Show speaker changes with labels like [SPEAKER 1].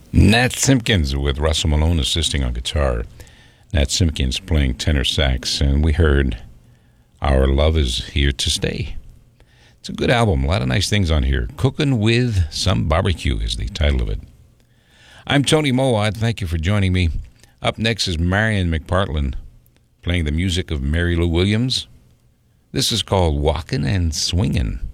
[SPEAKER 1] Nat Simpkins with Russell Malone assisting on guitar. Nat Simpkins playing tenor sax, and we heard Our Love Is Here to Stay. It's a good album, a lot of nice things on here. Cooking with Some Barbecue is the title of it. I'm Tony Mowat, thank you for joining me. Up next is Marion McPartland playing the music of Mary Lou Williams. This is called Walkin' and Swingin'.